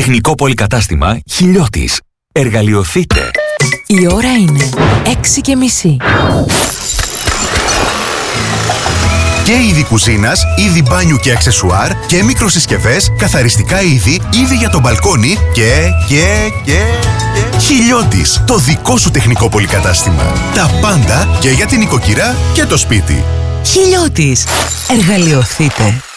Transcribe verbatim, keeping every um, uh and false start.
Τεχνικό πολυκατάστημα Χιλιώτης. Εργαλειοθείτε. Η ώρα είναι έξι και μισή. Και είδη κουζίνας, είδη μπάνιου και αξεσουάρ και μικροσυσκευές, καθαριστικά είδη, είδη για το μπαλκόνι και, και, και, και... Χιλιώτης, το δικό σου τεχνικό πολυκατάστημα. Τα πάντα και για την οικοκυρά και το σπίτι. Χιλιώτης. Εργαλειοθείτε.